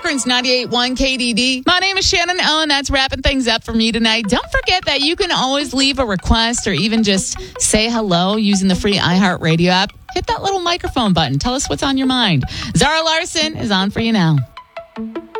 Akron's 98.1 KDD. My name is Shannon Owen. That's wrapping things up for me tonight. Don't forget that you can always leave a request or even just say hello using the free iHeartRadio app. Hit that little microphone button. Tell us what's on your mind. Zara Larson is on for you now.